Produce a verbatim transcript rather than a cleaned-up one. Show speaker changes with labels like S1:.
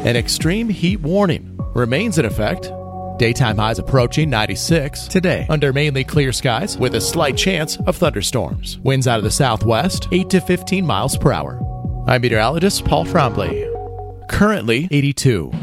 S1: An extreme heat warning remains in effect. Daytime highs approaching ninety-six today under mainly clear skies with a slight chance of thunderstorms. Winds out of the southwest, eight to fifteen miles per hour. I'm meteorologist Paul Frombley. Currently eighty-two.